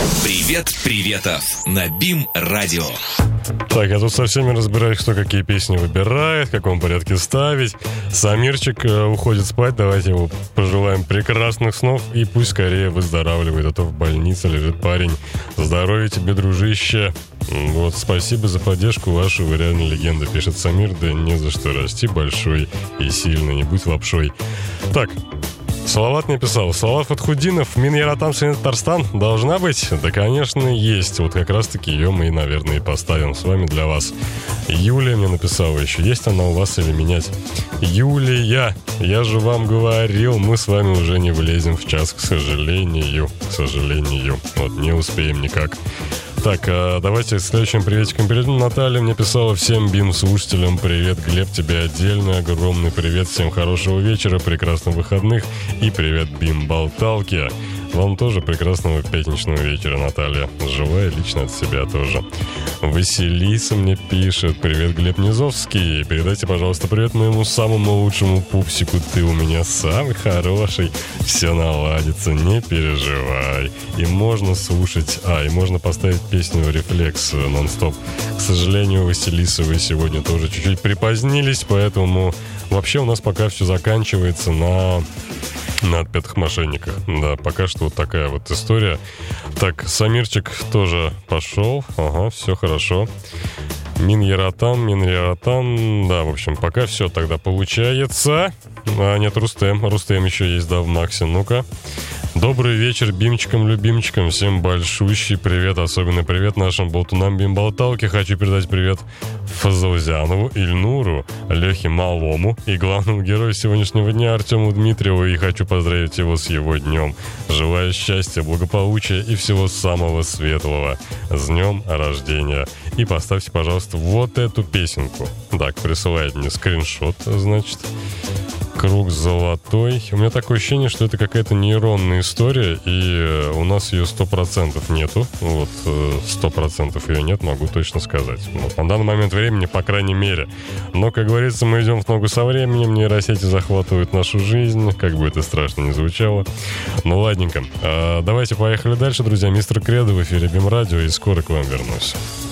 Привет, приветов на БИМ-радио. Так, я тут со всеми разбираюсь, кто какие песни выбирает, в каком порядке ставить. Самирчик уходит спать, давайте ему пожелаем прекрасных снов и пусть скорее выздоравливает, а то в больнице лежит парень. Здоровья тебе, дружище. Вот, спасибо за поддержку вашу, вы реально легенда, пишет Самир. Да не за что, расти большой и сильно, не будь лапшой. Так, Салават мне писал: Салават Фатхудинов, Мин Яратам Сен Татарстан должна быть? Да, конечно, есть. Вот как раз-таки ее мы, наверное, и поставим с вами для вас. Юлия мне написала еще: есть она у вас или менять? Юлия, я же вам говорил, мы с вами уже не влезем в час, к сожалению. К сожалению. Вот, не успеем никак. Так, давайте к следующим приветикам перейдем. Наталья мне писала: всем БИМ-слушателям привет. Глеб, тебе отдельно огромный привет. Всем хорошего вечера, прекрасных выходных и привет БИМ-болталки. Вам тоже прекрасного пятничного вечера, Наталья. Желаю лично от себя тоже. Василиса мне пишет: привет, Глеб Низовский. Передайте, пожалуйста, привет моему самому лучшему пупсику. Ты у меня самый хороший. Все наладится, не переживай. И можно слушать, и можно поставить песню «Рефлекс» нон-стоп. К сожалению, Василиса, вы сегодня тоже чуть-чуть припозднились, поэтому вообще у нас пока все заканчивается на отпетых мошенниках. Да, пока что вот такая вот история. Так, Самирчик тоже пошел. Ага, все хорошо. Мин Яратан. Да, в общем, пока все тогда получается. Нет, Рустем еще есть, да, в Максе. Ну-ка. Добрый вечер бимчикам-любимчикам. Всем большущий привет, особенный привет нашим болтунам бимболталки. Хочу передать привет Фазаузянову, Ильнуру, Лехе Малому и главному герою сегодняшнего дня Артему Дмитриеву. И хочу поздравить его с его днем. Желаю счастья, благополучия и всего самого светлого. С днем рождения. И поставьте, пожалуйста, вот эту песенку. Так, присылает мне скриншот, значит. Круг золотой. У меня такое ощущение, что это какая-то нейронная история, и у нас ее 100% нету. Вот, 100% ее нет, могу точно сказать. Вот, на данный момент времени, по крайней мере. Но, как говорится, мы идем в ногу со временем, нейросети захватывают нашу жизнь, как бы это страшно ни звучало. Ну, ладненько. Давайте поехали дальше, друзья. Мистер Кредо в эфире БИМ-радио, и скоро к вам вернусь.